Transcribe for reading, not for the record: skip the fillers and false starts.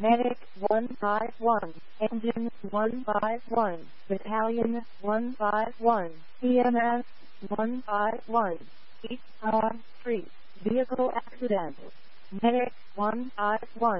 Medic 151, Engine 151, Battalion 151, EMS 151, East Street, Vehicle Accident. Medic 151.